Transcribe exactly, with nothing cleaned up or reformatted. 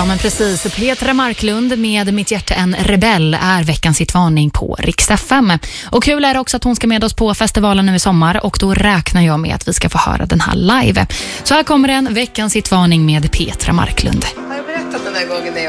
Ja, men precis. Petra Marklund med Mitt hjärta en rebell är veckans hitvarning på Rix F M. Och kul är det också att hon ska med oss på festivalen nu i sommar, och då räknar jag med att vi ska få höra den här live. Så här kommer en veckans hitvarning med Petra Marklund. Har jag berättat den där gången när